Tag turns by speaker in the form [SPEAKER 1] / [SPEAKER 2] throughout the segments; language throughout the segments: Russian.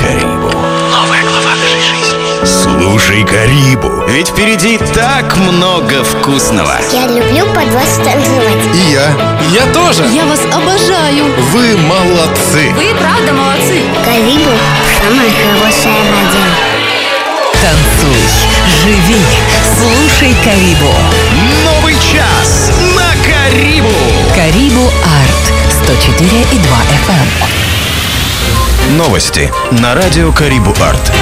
[SPEAKER 1] Карибу.
[SPEAKER 2] Новая глава нашей жизни.
[SPEAKER 1] Слушай Карибу, ведь впереди так много вкусного.
[SPEAKER 3] Я люблю под вас танцевать.
[SPEAKER 4] И я тоже.
[SPEAKER 5] Я вас обожаю.
[SPEAKER 4] Вы молодцы.
[SPEAKER 5] Вы правда молодцы.
[SPEAKER 3] Карибу – самое хорошее радио.
[SPEAKER 6] Танцуй, живи, слушай Карибу.
[SPEAKER 1] Новый час на Карибу.
[SPEAKER 6] Карибу Арт 104,2 FM.
[SPEAKER 1] Новости на радио Карибу Арт.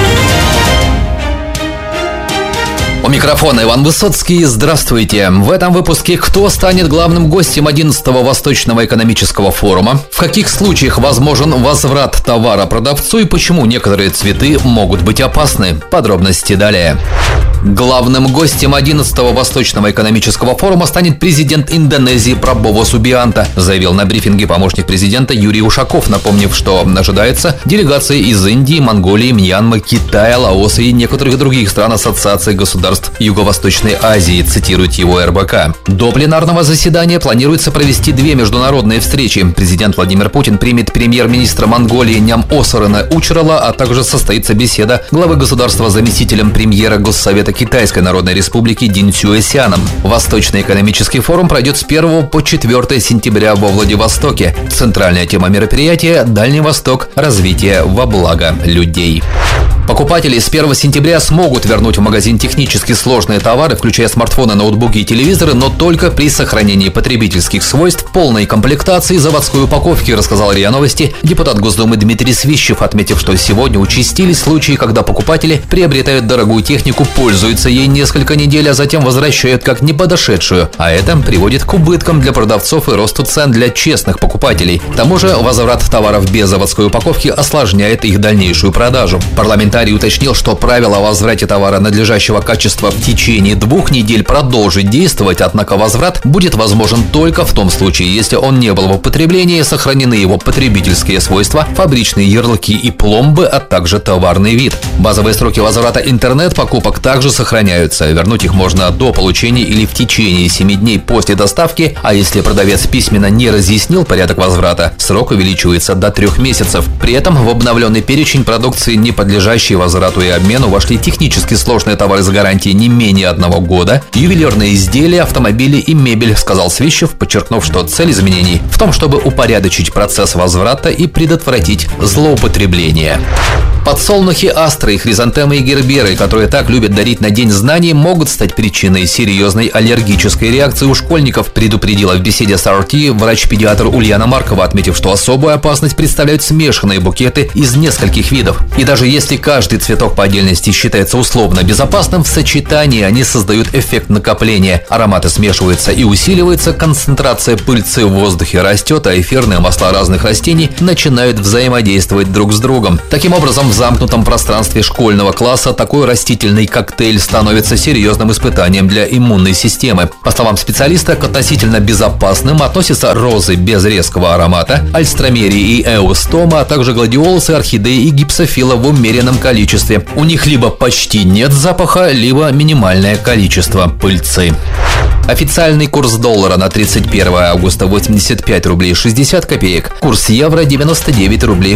[SPEAKER 7] У микрофона Иван Высоцкий. Здравствуйте. В этом выпуске: кто станет главным гостем 11-го Восточного экономического форума, в каких случаях возможен возврат товара продавцу и почему некоторые цветы могут быть опасны. Подробности далее. Главным гостем 11-го Восточного экономического форума станет президент Индонезии Прабово Субианто, заявил на брифинге помощник президента Юрий Ушаков, напомнив, что ожидается делегации из Индии, Монголии, Мьянмы, Китая, Лаоса и некоторых других стран Ассоциации государств Юго-Восточной Азии, цитирует его РБК. До пленарного заседания планируется провести две международные встречи. Президент Владимир Путин примет премьер-министра Монголии Ням Осорена Учрала, а также состоится беседа главы государства с заместителем премьера Госсовета Китайской Народной Республики Дин Цюэсяном. Восточный экономический форум пройдет с 1 по 4 сентября во Владивостоке. Центральная тема мероприятия – Дальний Восток. Развитие во благо людей. Покупатели с 1 сентября смогут вернуть в магазин технически сложные товары, включая смартфоны, ноутбуки и телевизоры, но только при сохранении потребительских свойств, полной комплектации и заводской упаковки, рассказал РИА Новости депутат Госдумы Дмитрий Свищев, отметив, что сегодня участились случаи, когда покупатели приобретают дорогую технику, пользуются ей несколько недель, а затем возвращают как неподошедшую, а это приводит к убыткам для продавцов и росту цен для честных покупателей. К тому же возврат товаров без заводской упаковки осложняет их дальнейшую продажу. Парламентарий уточнил, что правило о возврате товара надлежащего качества в течение 2 недель продолжит действовать, однако возврат будет возможен только в том случае, если он не был в употреблении, сохранены его потребительские свойства, фабричные ярлыки и пломбы, а также товарный вид. Базовые сроки возврата интернет-покупок также сохраняются. Вернуть их можно до получения или в течение 7 дней после доставки, а если продавец письменно не разъяснил порядок возврата, срок увеличивается до 3 месяцев. При этом в обновленный перечень продукции, не подлежащей возврату и обмену, вошли технически сложные товары с гарантией не менее 1 года, ювелирные изделия, автомобили и мебель, сказал Свищев, подчеркнув, что цель изменений в том, чтобы упорядочить процесс возврата и предотвратить злоупотребление. Подсолнухи, астры, хризантемы и герберы, которые так любят дарить на День знаний, могут стать причиной серьезной аллергической реакции у школьников, предупредила в беседе с RT врач-педиатр Ульяна Маркова, отметив, что особую опасность представляют смешанные букеты из нескольких видов. И даже если каждый цветок по отдельности считается условно безопасным, в сочетании они создают эффект накопления. Ароматы смешиваются и усиливаются, концентрация пыльцы в воздухе растет, а эфирные масла разных растений начинают взаимодействовать друг с другом. Таким образом, в замкнутом пространстве школьного класса такой растительный коктейль становится серьезным испытанием для иммунной системы. По словам специалиста, к относительно безопасным относятся розы без резкого аромата, альстромерии и эустома, а также гладиолусы, орхидеи и гипсофила в умеренном количестве. У них либо почти нет запаха, либо минимальное количество пыльцы. Официальный курс доллара на 31 августа 85 рублей 60 копеек. Курс евро 99 рублей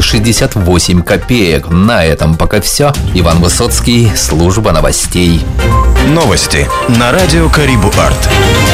[SPEAKER 7] 68 копеек. На этом пока все. Иван Высоцкий, служба новостей.
[SPEAKER 1] Новости на радио Карибу Арт.